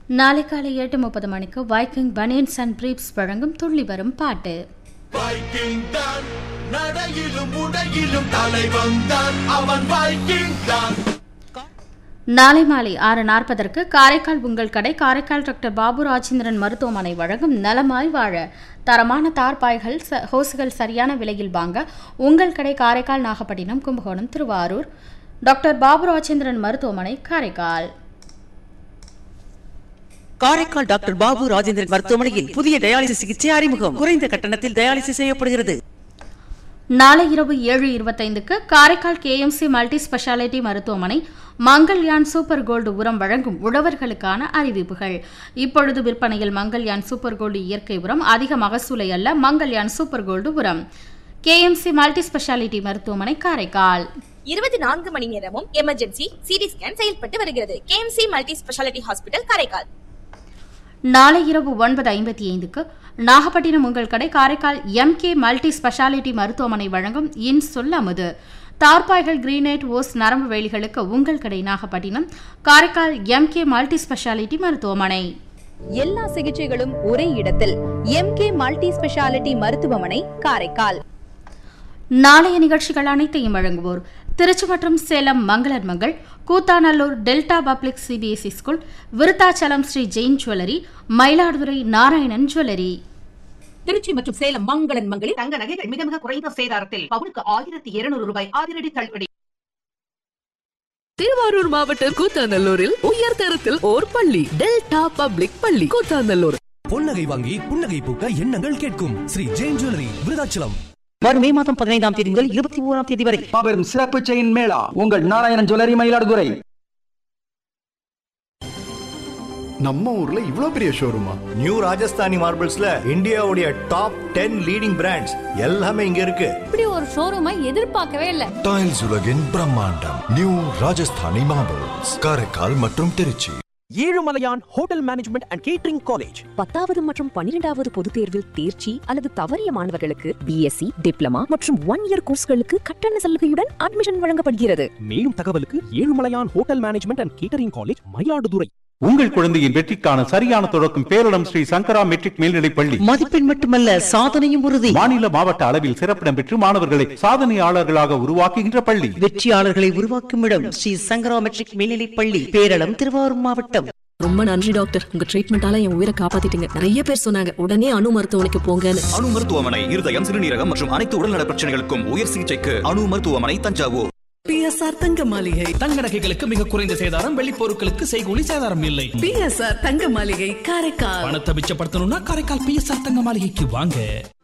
நாளை காலை 8:30 மணிக்கு வைக்கிங் பனியன்ஸ் அண்ட் பிரீப்ஸ் வழங்கும் துள்ளி வரும் பாட்டு. வைக்கிங் தான் நடையிலும் உடையிலும் தலைவன் தான், அவன் வைக்கிங் தான். நாளை மாலை 6:40 காரைக்கால் உங்கள் கடை காரைக்கால் டாக்டர் பாபு ராஜேந்திரன் மருத்துவமனை வழங்கும் நலமாய் வாழ தரமான தார்பாய்கள் ஹோசுகள் சரியான விலையில் வாங்க உங்கள் கடை காரைக்கால் நாகப்பட்டினம் கும்பகோணம் திருவாரூர் டாக்டர் பாபு ராஜேந்திரன் மருத்துவமனை காரைக்கால். காரைக்கால் டாக்டர் பாபு ராஜேந்திரன் மருத்துவமனையில் புதிய டயாலிசிஸ் சிகிச்சை அறிமுகம். குறைந்த கட்டணத்தில் டயாலிசிஸ் செய்யப்படுகிறது. நாளை இரவு 7:25 காரைக்கால் KMC மல்டி ஸ்பெஷாலிட்டி மருத்துவமனை மங்கள்யான் சூப்பர் கோல்டு உரம் வழங்கும் உழவர்களுக்கான அறிவிப்புகள். இப்பொழுது விற்பனையில் மங்கள்யான் சூப்பர் கோல்டு இயற்கை உரம், அதிக மகசூலை அல்ல மங்கள்யான் சூப்பர் கோல்டு உரம். KMC மல்டி ஸ்பெஷாலிட்டி மருத்துவமனை காரைக்கால். 24 மணி நேரமும் எமர்ஜென்சி சிடி ஸ்கேன் செயல்பட்டு வருகிறது. KMC multi speciality hospital Karaikal. நாளை இரவு 9:55 நாகப்பட்டினம் உங்கள் கடை காரைக்கால் MK மல்டி ஸ்பெஷாலிட்டி மருத்துவமனை வழங்கும் இன்சொல் அமுது. தார்பாய்கள் கிரீனைட் ஓஸ் நரம்பு வேலிகளுக்கு உங்கள் கடை Nagapattinam Karaikal MK multi speciality மருத்துவமனை. எல்லா சிகிச்சைகளும் ஒரே இடத்தில் MK மல்டி ஸ்பெஷாலிட்டி மருத்துவமனை காரைக்கால். நாளைய நிகழ்ச்சிகள் அனைத்தையும் வழங்குவோர் திருச்சி மற்றும் Salem மங்களர் Mangal, Koothanallur delta public CBSE school, Virudhachalam Sri Jain jewellery, Mayiladuthurai Narayanan jewellery. Trichy மற்றும் சேலம் மங்களன் மங்களில் தங்க நகைகள் மிக மிக குறைந்த சேதாரத்தில் பவுனுக்கு 1200 ரூபாய் அதிரடி தள்ளுபடி. திருவாரூர் மாவட்டம் கூத்தாநல்லூரில் உயர்தரத்தில் ஓர் பள்ளி, டெல்டா பப்ளிக் பள்ளி கூத்தாநல்லூர். பொன்னகை வாங்கி புன்னகை பூக்க எண்ணங்கள் கேட்கும் ஸ்ரீ ஜெயின் ஜுவல்லரி விருதாச்சலம். வரும் மே மாதம் 15ஆம் தேதி முதல் 21ஆம் தேதி வரை மாபெரும் சிறப்பு செயின் மேளா உங்கள் நாராயணன் ஜுவல்லரி மயிலாடுதுறை. நம்ம ஊர்ல இவ்ளோ பெரிய ஷோரூமா? நியூ ராஜஸ்தானி மார்பிள்ஸ்ல இந்தியாவுடைய டாப் 10 லீடிங் பிராண்ட்ஸ் எல்லாமே இங்க இருக்கு. இப்படி ஒரு ஷோரூமை எதிர்பார்க்கவே இல்ல. டைல்ஸ் உலகின் பிரம்மாண்டம் நியூ ராஜஸ்தானி மார்பிள்ஸ் காரைக்கால் மற்றும் Trichy. Ezhumalaiyan hotel management and catering college 10வது மற்றும் 12வது பொதுத் தேர்வில் தேர்ச்சி அல்லது தவறிய மாணவர்களுக்கு BSc, டிப்ளமா மற்றும் 1 இயர் கோர்ஸ்களுக்கு கட்டண சலுகையுடன் அட்மிஷன் வழங்கப்படுகிறது. மேலும் தகவலுக்கு Ezhumalaiyan hotel management and catering college Mayiladuthurai. உங்கள் குழந்தையின் வெற்றிக்கான சரியான தொடக்கம் பேரிடம் ஸ்ரீ சங்கரா மெட்ரிக் மேல்நிலைப் பள்ளி. மதிப்பெண் மட்டுமல்ல சாதனையும் உறுதி. மாநில மாவட்ட அளவில் சிறப்பிடம் பெற்று மாணவர்களை சாதனையாளர்களாக உருவாக்குகின்ற பள்ளி. வெற்றியாளர்களை உருவாக்கும் இடம் ஸ்ரீ சங்கரா மெட்ரிக் மேல்நிலைப் பள்ளி, பேரளம், திருவாரூர் மாவட்டம். ரொம்ப நன்றி டாக்டர், உங்க ட்ரீட்மெண்டால என் உயிரை காப்பாத்திட்டீங்க. நிறைய பேர் சொன்னாங்க உடனே அணு மருத்துவமனைக்கு போங்கன்னு. அணு மருத்துவமனை இருதயம், சிறுநீரகம் மற்றும் அனைத்து உடல்நல பிரச்சனைகளுக்கும் உயர் சிகிச்சைக்கு அணு மருத்துவமனை தஞ்சாவூர். PSR தங்க மாளிகை தங்க நகைகளுக்கு மிக குறைந்த சேதாரம், வெள்ளி பொருட்களுக்கு செய்கூலி சேதாரம் இல்லை. PSR தங்க மாளிகை காரைக்கால். பணத்தை மிச்சப்படுத்தணும்னா காரைக்கால் PSR தங்க மாளிகைக்கு வாங்க.